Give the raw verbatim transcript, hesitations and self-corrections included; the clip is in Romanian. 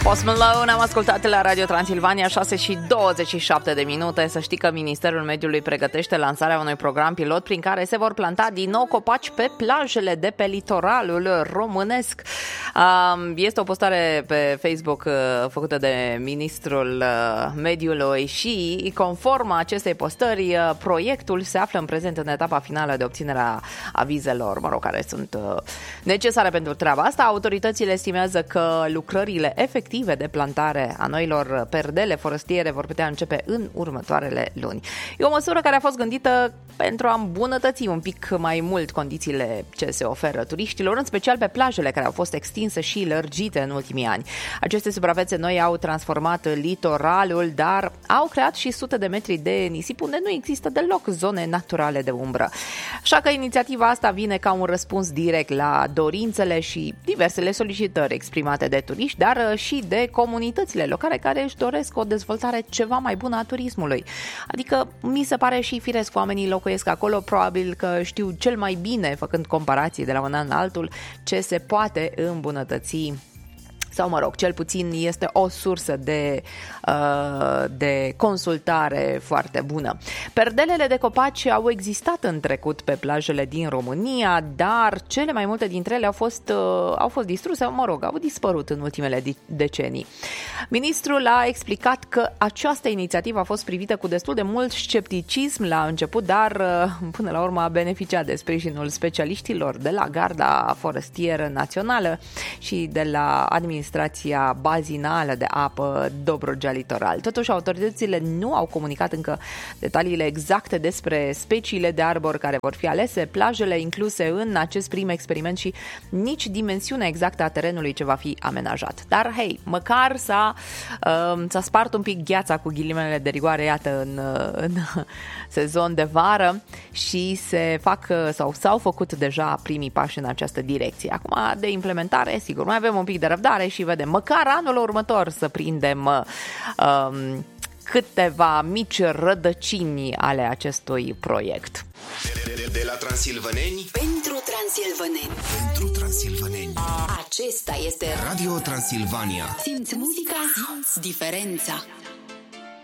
Post Malone am ascultat la Radio Transilvania, șase și douăzeci și șapte de minute. Să știi că Ministerul Mediului pregătește lansarea unui program pilot prin care se vor planta din nou copaci pe plajele de pe litoralul românesc. Este o postare pe Facebook făcută de Ministrul Mediului și conform acestei postări, proiectul se află în prezent în etapa finală de obținerea avizelor, mă rog, care sunt necesare pentru treaba asta. Autoritățile estimează că lucrările efective de plantare a noilor perdele forestiere vor putea începe în următoarele luni. E o măsură care a fost gândită pentru a îmbunătăți un pic mai mult condițiile ce se oferă turiștilor, în special pe plajele care au fost extinse și lărgite în ultimii ani. Aceste suprafețe noi au transformat litoralul, dar au creat și sute de metri de nisip unde nu există deloc zone naturale de umbră. Așa că inițiativa asta vine ca un răspuns direct la dorințele și diversele solicitări exprimate de turiști, dar și de comunitățile locale care își doresc o dezvoltare ceva mai bună a turismului. Adică mi se pare și firesc, oamenii locuiesc acolo, probabil că știu cel mai bine, făcând comparații de la un an la altul, ce se poate îmbunătăți. Sau, mă rog, cel puțin este o sursă de, uh, de consultare foarte bună. Perdelele de copaci au existat în trecut pe plajele din România, dar cele mai multe dintre ele au fost, uh, au fost distruse, mă rog, au dispărut în ultimele decenii. Ministrul a explicat că această inițiativă a fost privită cu destul de mult scepticism la început, dar uh, până la urmă a beneficiat de sprijinul specialiștilor de la Garda Forestieră Națională și de la administrația Administrația Bazinală de Apă Dobrogea Litoral. Totuși, autoritățile nu au comunicat încă detaliile exacte despre speciile de arbori care vor fi alese, plajele incluse în acest prim experiment și nici dimensiunea exactă a terenului ce va fi amenajat. Dar, hei, măcar s-a, uh, s-a spart un pic gheața cu ghilimele de rigoare, iată, în, în sezon de vară și se fac sau s-au făcut deja primii pași în această direcție. Acum, de implementare, sigur, mai avem un pic de răbdare și vedem, măcar anul următor să prindem um, câteva mici rădăcini ale acestui proiect. De, de, de la Transilvaneni pentru Transilvaneni. Pentru Transilvaneni. Acesta este Radio Transilvania. Simți muzica, simți diferența.